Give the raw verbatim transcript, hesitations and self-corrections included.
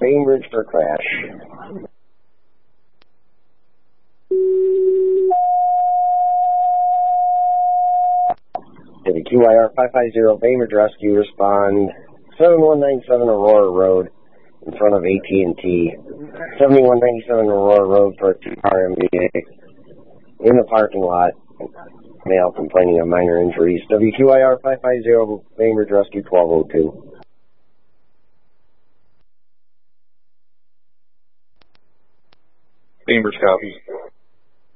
Bainbridge for crash. To the Q I R five five zero Bainbridge Rescue, respond seven one nine seven Aurora Road in front of A T and T. seventy-one ninety-seven Aurora Road for a two-car M V A in the parking lot. Male complaining of minor injuries. W Q I R five five zero Bainbridge Rescue twelve oh two. Bainbridge copies.